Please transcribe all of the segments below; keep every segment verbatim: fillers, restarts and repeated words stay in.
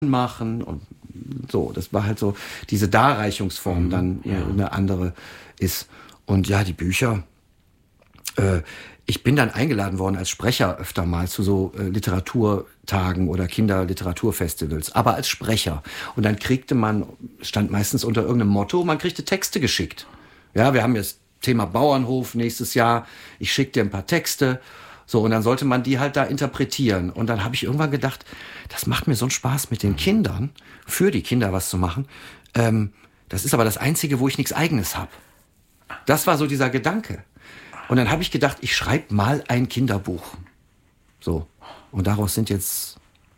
machen und so. Das war halt so diese Darreichungsform dann ja. eine andere ist. Und ja, die Bücher. Äh, ich bin dann eingeladen worden als Sprecher öfter mal zu so äh, Literaturtagen oder Kinderliteraturfestivals, aber als Sprecher. Und dann kriegte man, stand meistens unter irgendeinem Motto, man kriegte Texte geschickt. Ja, wir haben jetzt Thema Bauernhof nächstes Jahr. Ich schicke dir ein paar Texte. So, und dann sollte man die halt da interpretieren. Und dann habe ich irgendwann gedacht, das macht mir so einen Spaß mit den Kindern, für die Kinder was zu machen. Ähm, das ist aber das Einzige, wo ich nichts Eigenes habe. Das war so dieser Gedanke. Und dann habe ich gedacht, ich schreibe mal ein Kinderbuch. So. Und daraus sind jetzt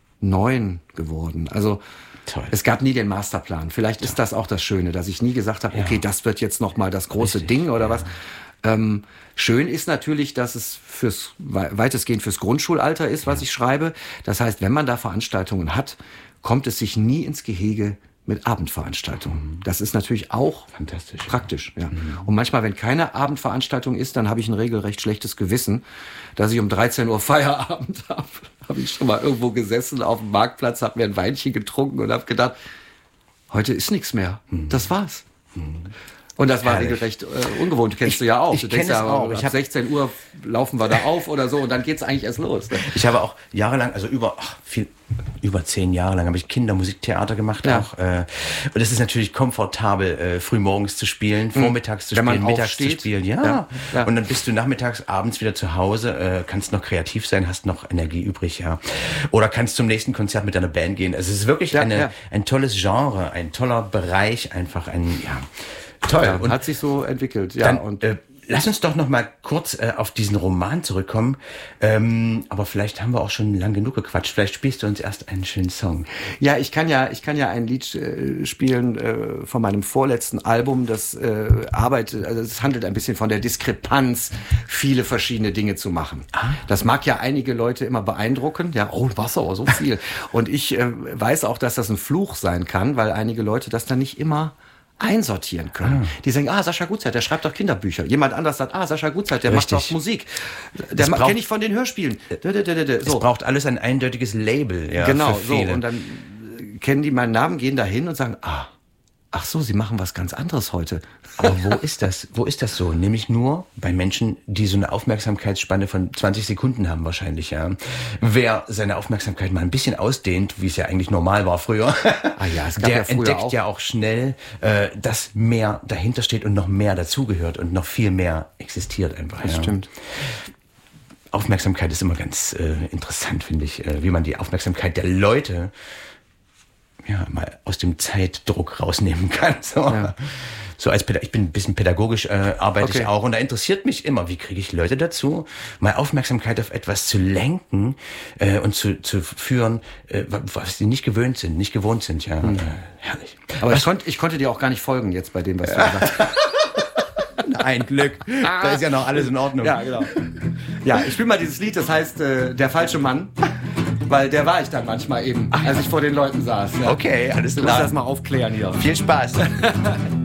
neun geworden. Also toll. Es gab nie den Masterplan. Vielleicht ist das auch das Schöne, dass ich nie gesagt habe, ja. okay, das wird jetzt noch mal das große Richtig. Ding oder ja. was. Ähm, schön ist natürlich, dass es fürs weitestgehend fürs Grundschulalter ist, was ja. ich schreibe. Das heißt, wenn man da Veranstaltungen hat, kommt es sich nie ins Gehege mit Abendveranstaltungen. Das ist natürlich auch fantastisch, praktisch. Ja. Mhm. Und manchmal, wenn keine Abendveranstaltung ist, dann habe ich ein regelrecht schlechtes Gewissen, dass ich um dreizehn Uhr Feierabend habe. Habe ich schon mal irgendwo gesessen auf dem Marktplatz, habe mir ein Weinchen getrunken und habe gedacht, heute ist nichts mehr. Mhm. Das war's. Mhm. Und das war Herrlich. regelrecht äh, ungewohnt, kennst ich, du ja auch. Ich du denkst kenn ja, es auch. ab Ich hab, sechzehn Uhr laufen wir da auf oder so und dann geht's eigentlich erst los. Ne? Ich habe auch jahrelang, also über ach, viel, über zehn Jahre lang habe ich Kindermusiktheater gemacht ja. auch. Äh, und es ist natürlich komfortabel, äh, frühmorgens zu spielen, vormittags zu Wenn spielen, man mittags aufsteht. zu spielen. Ja. Ja. ja. Und dann bist du nachmittags, abends wieder zu Hause, äh, kannst noch kreativ sein, hast noch Energie übrig, ja. Oder kannst zum nächsten Konzert mit deiner Band gehen. Also es ist wirklich ja, eine, ja. ein tolles Genre, ein toller Bereich, einfach ein, ja. Toll, ja, und hat sich so entwickelt. Ja, dann, und äh, lass uns doch noch mal kurz äh, auf diesen Roman zurückkommen. Ähm, aber vielleicht haben wir auch schon lang genug gequatscht. Vielleicht spielst du uns erst einen schönen Song. Ja, ich kann ja, ich kann ja ein Lied äh, spielen äh, von meinem vorletzten Album. Das äh, arbeitet, also es handelt ein bisschen von der Diskrepanz, viele verschiedene Dinge zu machen. Ah. Das mag ja einige Leute immer beeindrucken. Ja, oh, Wasser, aber so viel. Und ich äh, weiß auch, dass das ein Fluch sein kann, weil einige Leute das dann nicht immer einsortieren können. Ah. Die sagen, ah, Sascha Gutzeit, der schreibt doch Kinderbücher. Jemand anders sagt, ah, Sascha Gutzeit, der Richtig. macht doch Musik. Der kenne ich von den Hörspielen. So. Es braucht alles ein eindeutiges Label. Ja, genau, für so. viele. Und dann kennen die meinen Namen, gehen da hin und sagen, ah, ach so, sie machen was ganz anderes heute. Aber wo ist das? Wo ist das so? Nämlich nur bei Menschen, die so eine Aufmerksamkeitsspanne von zwanzig Sekunden haben wahrscheinlich, ja. Wer seine Aufmerksamkeit mal ein bisschen ausdehnt, wie es ja eigentlich normal war früher, ah ja, es gab der ja früher entdeckt auch. ja auch schnell, äh, dass mehr dahinter steht und noch mehr dazugehört und noch viel mehr existiert einfach. Das ja. stimmt. Aufmerksamkeit ist immer ganz äh, interessant, finde ich, äh, wie man die Aufmerksamkeit der Leute ja, mal aus dem Zeitdruck rausnehmen kann. So, ja. so als Pädag- ich bin ein bisschen pädagogisch, äh, arbeite okay. ich auch. Und da interessiert mich immer, wie kriege ich Leute dazu, mal Aufmerksamkeit auf etwas zu lenken äh, und zu, zu führen, äh, was sie nicht gewöhnt sind, nicht gewohnt sind. Ja, hm. äh, herrlich. Aber ich, konnt, ich konnte dir auch gar nicht folgen jetzt bei dem, was du gesagt hast. Ein Glück. Da ist ja noch alles in Ordnung. Ja, genau. Ja, ich spiele mal dieses Lied, das heißt äh, Der falsche Mann. Weil der war ich dann manchmal eben, als ich vor den Leuten saß. Ja. Okay, alles klar. Du musst das mal aufklären hier. Viel Spaß.